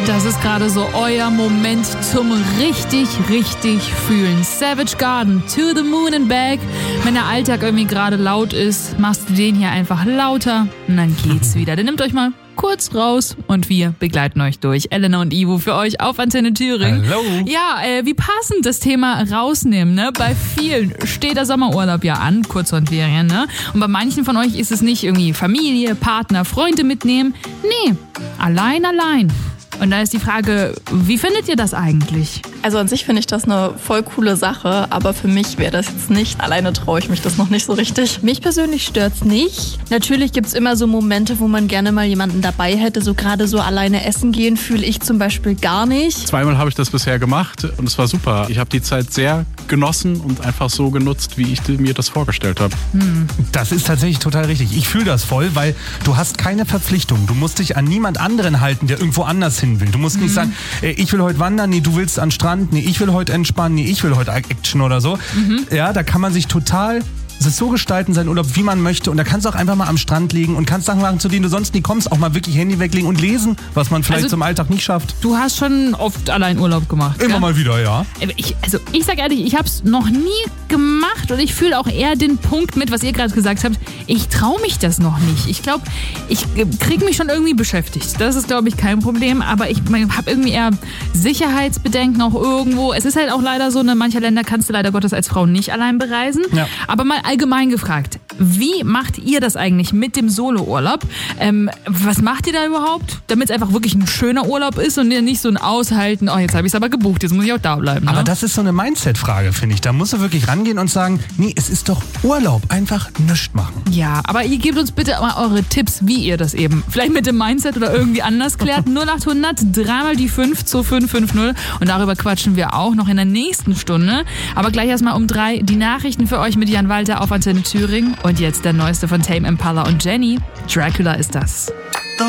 Das ist gerade so euer Moment zum richtig fühlen. Savage Garden, To the Moon and Back. Wenn der Alltag irgendwie gerade laut ist, machst du den hier einfach lauter und dann geht's wieder. Dann nehmt euch mal kurz raus und wir begleiten euch durch. Elena und Ivo für euch auf Antenne Thüringen. Hallo. Ja, wie passend das Thema rausnehmen, ne? Bei vielen steht der Sommerurlaub ja an, Kurzferienferien, ne? Und bei manchen von euch ist es nicht irgendwie Familie, Partner, Freunde mitnehmen. Nee, allein. Und da ist die Frage, wie findet ihr das eigentlich? Also an sich finde ich das eine voll coole Sache, aber für mich wäre das jetzt nicht. Alleine traue ich mich das noch nicht so richtig. Mich persönlich stört's nicht. Natürlich gibt's immer so Momente, wo man gerne mal jemanden dabei hätte. So gerade so alleine essen gehen fühle ich zum Beispiel gar nicht. Zweimal habe ich das bisher gemacht und es war super. Ich habe die Zeit sehr genossen und einfach so genutzt, wie ich mir das vorgestellt habe. Das ist tatsächlich total richtig. Ich fühle das voll, weil du hast keine Verpflichtung. Du musst dich an niemand anderen halten, der irgendwo anders hin will. Du musst nicht sagen, ich will heute wandern, nee, du willst an den Strand, nee, ich will heute entspannen, nee, ich will heute Action oder so. Ja, da kann man sich total so gestalten, seinen Urlaub, wie man möchte. Und da kannst du auch einfach mal am Strand liegen und kannst Sachen machen, zu denen du sonst nie kommst. Auch mal wirklich Handy weglegen und lesen, was man vielleicht zum Alltag nicht schafft. Du hast schon oft allein Urlaub gemacht, Immer gell? mal wieder, ja. Ich sag ehrlich, ich hab's noch nie gemacht und ich fühle auch eher den Punkt mit, was ihr gerade gesagt habt. Ich traue mich das noch nicht. Ich glaube, ich krieg mich schon irgendwie beschäftigt. Das ist, glaube ich, kein Problem. Aber ich habe irgendwie eher Sicherheitsbedenken auch irgendwo. Es ist halt auch leider so, in mancher Länder kannst du leider Gottes als Frau nicht allein bereisen. Ja. Aber mal allgemein gefragt, wie macht ihr das eigentlich mit dem Solo-Urlaub? Was macht ihr da überhaupt? Damit es einfach wirklich ein schöner Urlaub ist und nicht so ein Aushalten, oh, jetzt habe ich es aber gebucht, jetzt muss ich auch da bleiben. Ne? Aber das ist so eine Mindset-Frage, finde ich. Da musst du wirklich rangehen und sagen, nee, es ist doch Urlaub, einfach nichts machen. Ja, aber ihr gebt uns bitte mal eure Tipps, wie ihr das eben vielleicht mit dem Mindset oder irgendwie anders klärt. 0800 3 die 5 zu 550 und darüber quatschen wir auch noch in der nächsten Stunde. Aber gleich erstmal um 3 die Nachrichten für euch mit Jan Walter auf Antenne Thüringen und jetzt der neueste von Tame Impala und Jenny. Dracula ist das.